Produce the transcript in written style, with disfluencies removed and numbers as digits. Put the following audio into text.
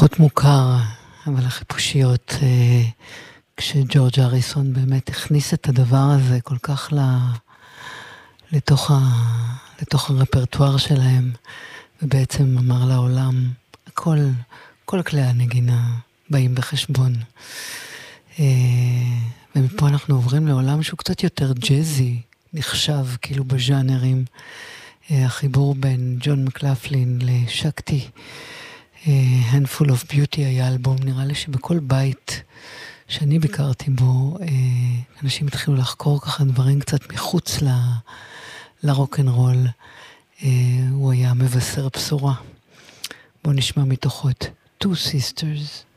פחות מוכר, אבל החיפושיות, כשג'ורג' אריסון באמת הכניס את הדבר הזה כל כך לתוך הרפרטואר שלהם, ובעצם אמר לעולם, כל כלי הנגינה באים בחשבון. ומפה אנחנו עוברים לעולם שהוא קצת יותר ג'זי, נחשב כאילו בז'אנרים. החיבור בין ג'ון מקלפלין לשקטי, Handful of Beauty היה אלבום, נראה לי שבכל בית שאני ביקרתי בו, אנשים התחילו לחקור ככה דברים קצת מחוץ לרוק'נ'רול. הוא היה מבשר בשורה. בואו נשמע מתוכו את Two Sisters.